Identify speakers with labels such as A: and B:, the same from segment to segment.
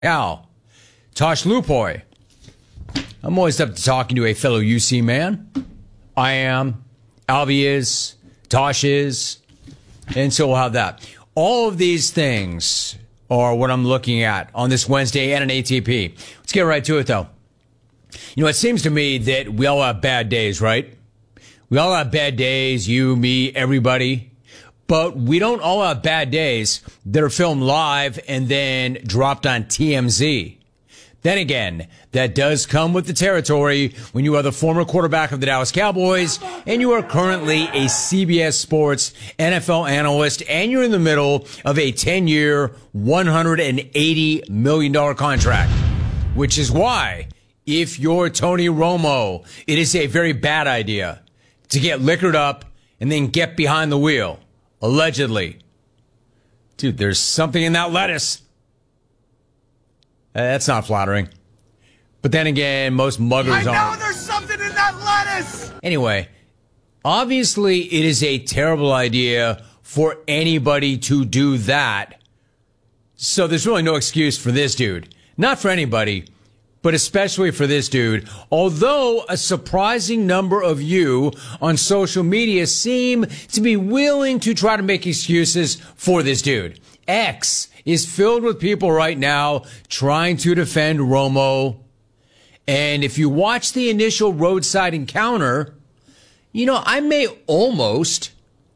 A: Al, Tosh Lupoy. I'm always up to talking to a fellow UC man. I am. Alvy is. Tosh is. And so we'll have that. All of these things are what I'm looking at on this Wednesday and an ATP. Let's get right to it, though. You know, it seems to me that we all have bad days, right? We all have bad days, you, me, everybody. But we don't all have bad days that are filmed live and then dropped on TMZ. Then again, that does come with the territory when you are the former quarterback of the Dallas Cowboys and you are currently a CBS Sports NFL analyst and you're in the middle of a 10-year, $180 million contract. Which is why, if you're Tony Romo, it is a very bad idea to get liquored up and then get behind the wheel. Allegedly. Dude, there's something in that lettuce. That's not flattering. But then again, most muggers aren't.
B: I know there's something in that lettuce!
A: Anyway, obviously it is a terrible idea for anybody to do that. So there's really no excuse for this dude. Not for anybody, but especially for this dude. Although a surprising number of you on social media seem to be willing to try to make excuses for this dude. X is filled with people right now trying to defend Romo. And if you watch the initial roadside encounter, you know, I may almost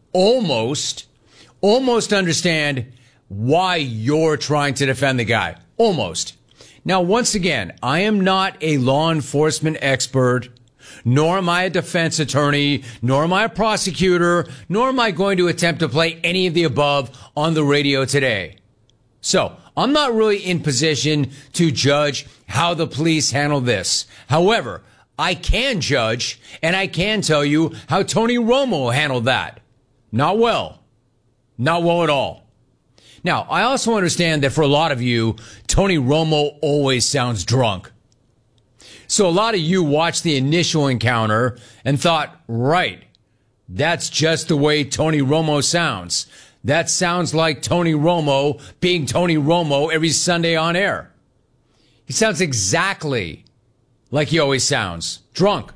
A: understand why you're trying to defend the guy. Almost. Now, once again, I am not a law enforcement expert, nor am I a defense attorney, nor am I a prosecutor, nor am I going to attempt to play any of the above on the radio today. So, I'm not really in position to judge how the police handle this. However, I can judge, and I can tell you how Tony Romo handled that. Not well. Not well at all. Now, I also understand that for a lot of you, Tony Romo always sounds drunk. So a lot of you watched the initial encounter and thought, right, that's just the way Tony Romo sounds. That sounds like Tony Romo being Tony Romo every Sunday on air. He sounds exactly like he always sounds, drunk.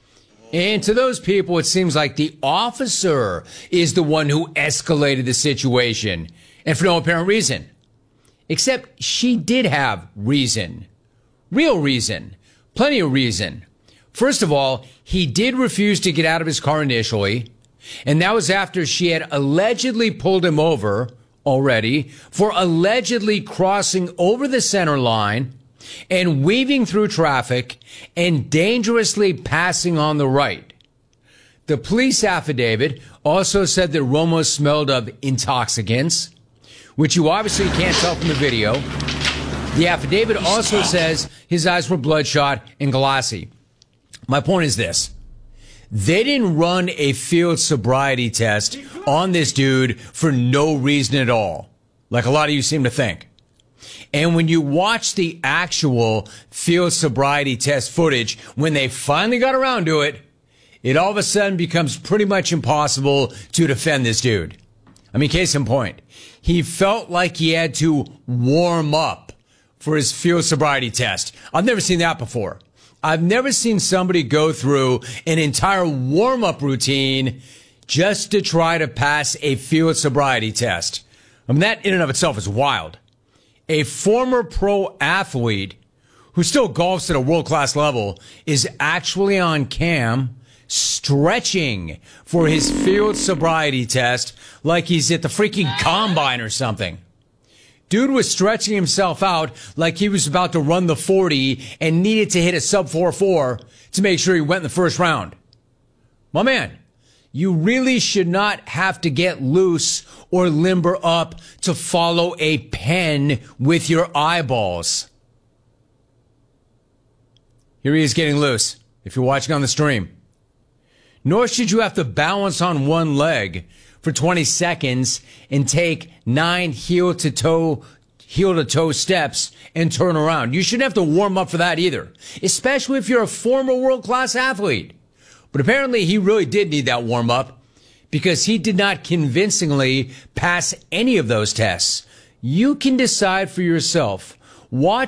A: And to those people, it seems like the officer is the one who escalated the situation. And for no apparent reason. Except she did have reason. Real reason. Plenty of reason. First of all, he did refuse to get out of his car initially. And that was after she had allegedly pulled him over already for allegedly crossing over the center line and weaving through traffic and dangerously passing on the right. The police affidavit also said that Romo smelled of intoxicants, which you obviously can't tell from the video. The affidavit also says his eyes were bloodshot and glassy. My point is this. They didn't run a field sobriety test on this dude for no reason at all, like a lot of you seem to think. And when you watch the actual field sobriety test footage, when they finally got around to it, it all of a sudden becomes pretty much impossible to defend this dude. I mean, case in point, he felt like he had to warm up for his field sobriety test. I've never seen that before. I've never seen somebody go through an entire warm-up routine just to try to pass a field sobriety test. I mean, that in and of itself is wild. A former pro athlete who still golfs at a world-class level is actually on cam stretching for his field sobriety test like he's at the freaking combine or something. Dude was stretching himself out like he was about to run the 40 and needed to hit a sub 4.4 to make sure he went in the first round. My man, you really should not have to get loose or limber up to follow a pen with your eyeballs. Here he is getting loose, if you're watching on the stream. Nor should you have to balance on one leg for 20 seconds and take 9 heel-to-toe steps and turn around. You shouldn't have to warm up for that either, especially if you're a former world-class athlete. But apparently he really did need that warm-up because he did not convincingly pass any of those tests. You can decide for yourself Watch